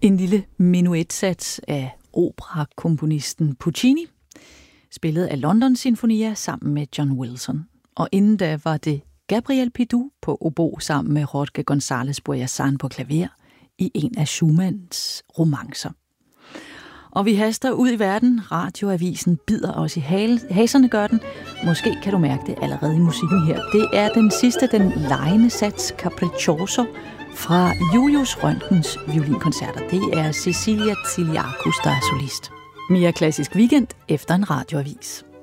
En lille menuetsats af operakomponisten Puccini, spillet af London Sinfonia sammen med John Wilson. Og inden da var det Gabriel Pidou på obo sammen med Jorge González Boyarzán på klaver i en af Schumanns romancer. Og vi haster ud i verden. Radioavisen bider os i haserne, gør den. Måske kan du mærke det allerede i musikken her. Det er den sidste, den legende sats Capriccioso fra Julius Røntgens violinkoncerter. Det er Cecilia Tsiliakus, der er solist. Mere klassisk weekend efter en radioavis.